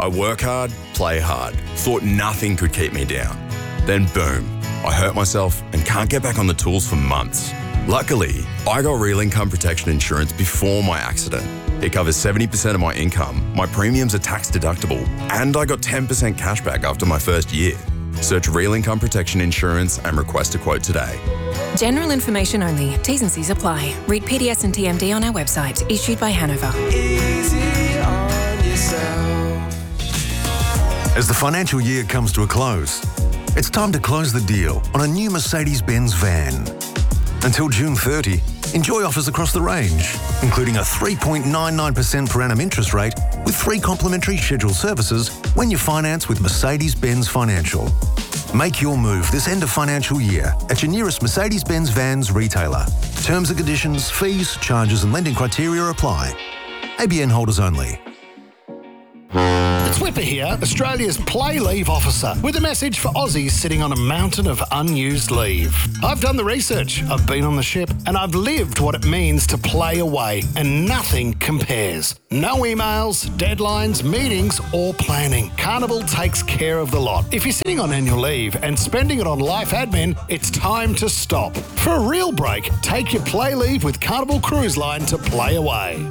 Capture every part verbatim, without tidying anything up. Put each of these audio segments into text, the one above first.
I work hard, play hard, thought nothing could keep me down. Then boom, I hurt myself and can't get back on the tools for months. Luckily, I got Real Income Protection Insurance before my accident. It covers seventy percent of my income, my premiums are tax deductible, and I got ten percent cash back after my first year. Search Real Income Protection Insurance and request a quote today. General information only. T's and C's apply. Read P D S and T M D on our website. Issued by Hanover. Easy on yourself. As the financial year comes to a close, it's time to close the deal on a new Mercedes-Benz van. Until June thirtieth, enjoy offers across the range, including a three point nine nine percent per annum interest rate with three complimentary scheduled services when you finance with Mercedes-Benz Financial. Make your move this end of financial year at your nearest Mercedes-Benz Vans retailer. Terms and conditions, fees, charges and lending criteria apply. A B N holders only. It's Whipper here, Australia's play leave officer, with a message for Aussies sitting on a mountain of unused leave. I've done the research, I've been on the ship, and I've lived what it means to play away, and nothing compares. No emails, deadlines, meetings, or planning. Carnival takes care of the lot. If you're sitting on annual leave and spending it on life admin, it's time to stop. For a real break, take your play leave with Carnival Cruise Line to play away.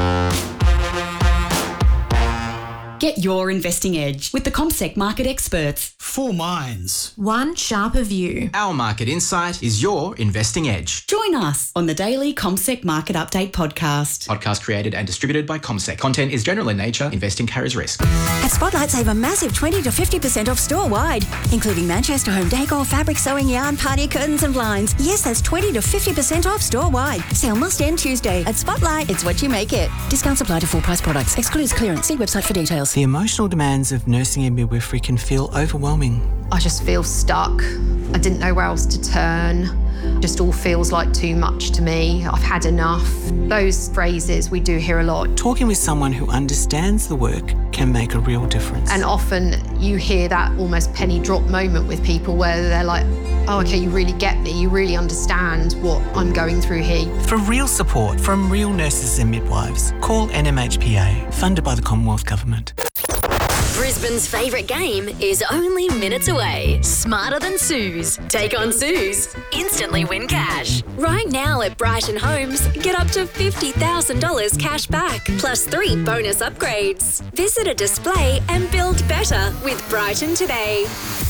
Get your investing edge with the CommSec market experts. Four minds. One sharper view. Our market insight is your investing edge. Join us on the daily CommSec Market Update podcast. Podcast created and distributed by CommSec. Content is general in nature. Investing carries risk. At Spotlight, save a massive twenty to fifty percent off store-wide, including Manchester home decor, fabric, sewing, yarn, party curtains and blinds. Yes, that's twenty to fifty percent off store-wide. Sale must end Tuesday. At Spotlight, it's what you make it. Discounts apply to full-price products. Excludes clearance. See website for details. The emotional demands of nursing and midwifery can feel overwhelming. I just feel stuck. I didn't know where else to turn. Just all feels like too much to me. I've had enough. Those phrases we do hear a lot. Talking with someone who understands the work can make a real difference. And often you hear that almost penny drop moment with people where they're like, oh, okay, you really get me. You really understand what I'm going through here. For real support from real nurses and midwives, call N M H P A, funded by the Commonwealth Government. Brisbane's favourite game is only minutes away. Smarter Than Suze. Take on Suze. Instantly win cash. Right now at Brighton Homes, get up to fifty thousand dollars cash back, plus three bonus upgrades. Visit a display and build better with Brighton today.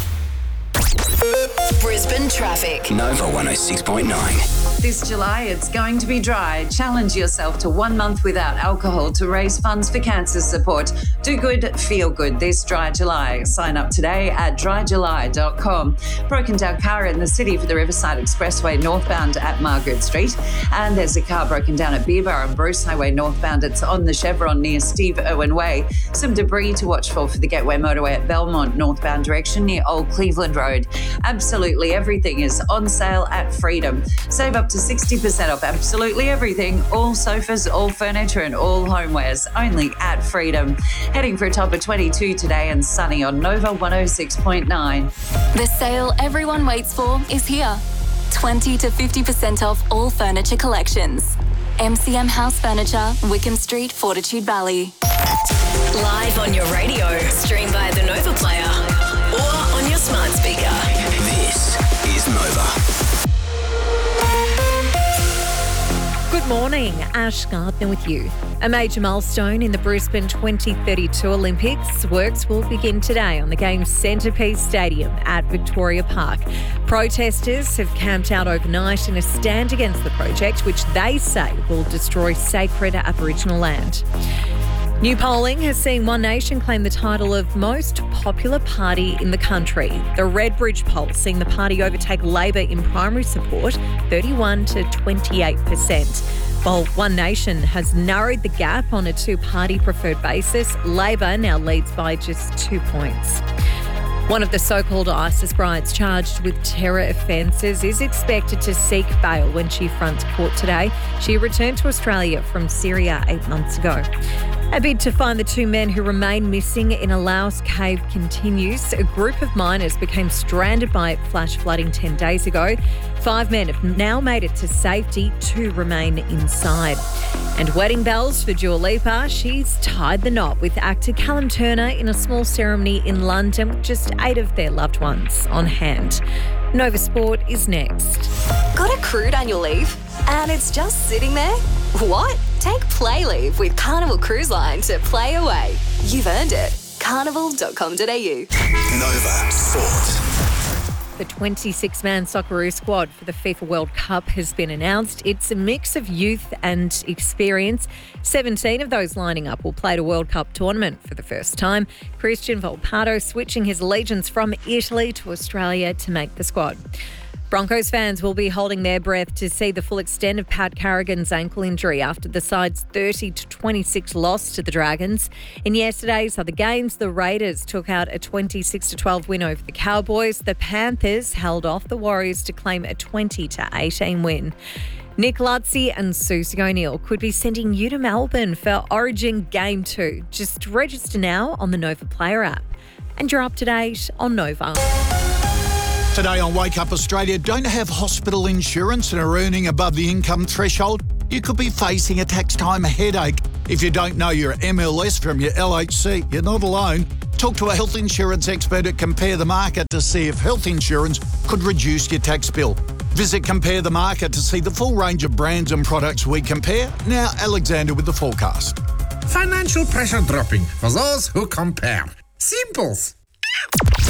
Brisbane traffic. Nova one oh six point nine. This July, it's going to be dry. Challenge yourself to one month without alcohol to raise funds for cancer support. Do good, feel good this dry July. Sign up today at dry july dot com. Broken down car in the city for the Riverside Expressway northbound at Margaret Street. And there's a car broken down at Beerbar and Bruce Highway northbound. It's on the Chevron near Steve Irwin Way. Some debris to watch for for the Gateway Motorway at Belmont northbound direction near Old Cleveland Road. Absolutely everything is on sale at Freedom. Save up to sixty percent off absolutely everything, all sofas, all furniture and all homewares, only at Freedom. Heading for a top of twenty-two today and sunny on Nova one oh six point nine. The sale everyone waits for is here. twenty to fifty percent off all furniture collections. M C M House Furniture, Wickham Street, Fortitude Valley. Live on your radio, stream via the Nova Player or on your smart speaker. This is Nova. Good morning, Ash Gardner with you. A major milestone in the Brisbane twenty thirty-two Olympics. Works will begin today on the game's centrepiece stadium at Victoria Park. Protesters have camped out overnight in a stand against the project, which they say will destroy sacred Aboriginal land. New polling has seen One Nation claim the title of most popular party in the country. The Redbridge poll seeing the party overtake Labor in primary support, thirty-one to twenty-eight percent. While One Nation has narrowed the gap on a two-party preferred basis, Labor now leads by just two points. One of the so-called ISIS brides charged with terror offences is expected to seek bail when she fronts court today. She returned to Australia from Syria eight months ago. A bid to find the two men who remain missing in a Laos cave continues. A group of miners became stranded by flash flooding ten days ago. Five men have now made it to safety. Two remain inside. And wedding bells for Dua Lipa. She's tied the knot with actor Callum Turner in a small ceremony in London with just eight of their loved ones on hand. Nova Sport is next. Got a crude annual leave and it's just sitting there? What? Take Play Leave with Carnival Cruise Line to play away. You've earned it. carnival dot com dot a u. Nova Sport. The twenty-six man Socceroo squad for the FIFA World Cup has been announced. It's a mix of youth and experience. seventeen of those lining up will play at a World Cup tournament for the first time. Christian Volpato switching his allegiance from Italy to Australia to make the squad. Broncos fans will be holding their breath to see the full extent of Pat Carrigan's ankle injury after the side's thirty to twenty-six loss to the Dragons. In yesterday's other games, the Raiders took out a twenty-six to twelve win over the Cowboys. The Panthers held off the Warriors to claim a twenty to eighteen win. Nick Lutzy and Susie O'Neill could be sending you to Melbourne for Origin Game two. Just register now on the Nova Player app. And you're up to date on Nova. Today on Wake Up Australia, don't have hospital insurance and are earning above the income threshold? You could be facing a tax time headache. If you don't know your M L S from your L H C, you're not alone. Talk to a health insurance expert at Compare the Market to see if health insurance could reduce your tax bill. Visit Compare the Market to see the full range of brands and products we compare. Now, Alexander with the forecast. Financial pressure dropping for those who compare. Simples.